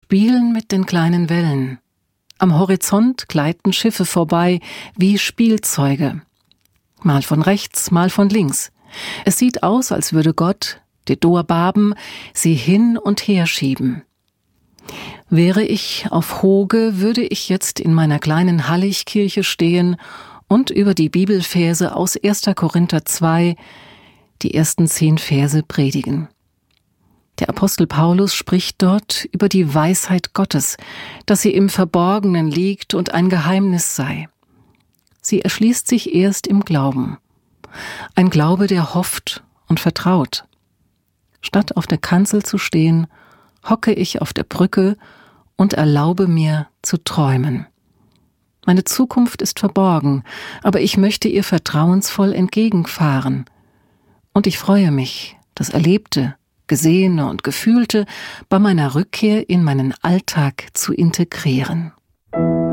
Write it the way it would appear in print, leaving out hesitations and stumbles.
spielen mit den kleinen Wellen. Am Horizont gleiten Schiffe vorbei wie Spielzeuge. Mal von rechts, mal von links. Es sieht aus, als würde Gott, die Doorbaben, sie hin und her schieben. Wäre ich auf Hoge, würde ich jetzt in meiner kleinen Halligkirche stehen und über die Bibelverse aus 1. Korinther 2, die ersten 10 Verse predigen. Der Apostel Paulus spricht dort über die Weisheit Gottes, dass sie im Verborgenen liegt und ein Geheimnis sei. Sie erschließt sich erst im Glauben. Ein Glaube, der hofft und vertraut. Statt auf der Kanzel zu stehen, hocke ich auf der Brücke und erlaube mir zu träumen. Meine Zukunft ist verborgen, aber ich möchte ihr vertrauensvoll entgegenfahren. Und ich freue mich, das Erlebte, Gesehene und Gefühlte bei meiner Rückkehr in meinen Alltag zu integrieren.